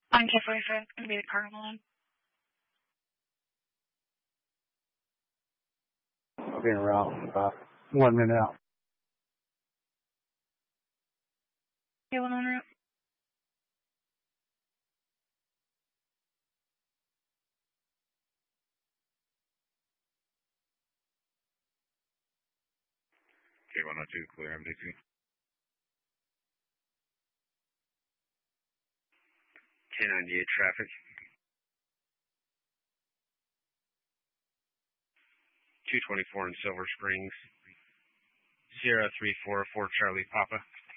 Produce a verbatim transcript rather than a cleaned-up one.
On ten forty-five, it's going to be the Cardinal line. I'll be en route about one minute out. Okay, one on route. K one oh two, clear M D C. K ninety-eight traffic. two twenty-four in Silver Springs. Sierra three four four Charlie Papa.